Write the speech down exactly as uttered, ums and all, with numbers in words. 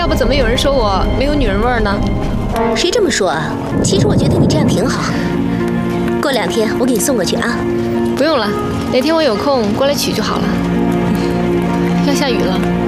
不怎么有人说我没有女人味儿呢？ 谁这么说啊？其实我觉得你这样挺好。过两天我给你送过去啊。 不用了，哪天我有空过来取就好了。要下雨了。